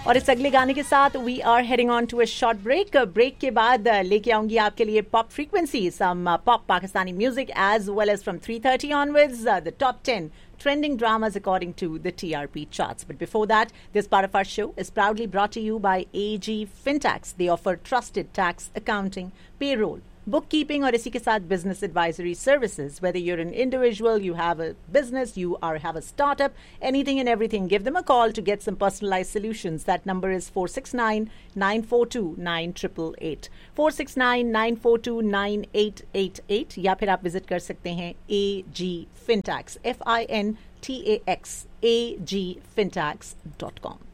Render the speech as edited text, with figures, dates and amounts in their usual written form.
और इस अगले गाने के साथ we are heading on to a short break. Break के बाद लेके आऊंगी आपके लिए pop frequency, some pop Pakistani music as well as from 3:30 onwards, the top 10 trending dramas according to the TRP charts. But before that, this part of our show is proudly brought to you by AG Fintax. They offer trusted tax, accounting, payroll, bookkeeping और इसी के साथ business advisory services. Whether you're an individual, you have a business, you have a startup, anything and everything, give them a call to get some personalized solutions. That number is 469-942-9888. 469-942-9888 या फिर आप visit कर सकते हैं AG Fintax, FINTAX, agfintax.com.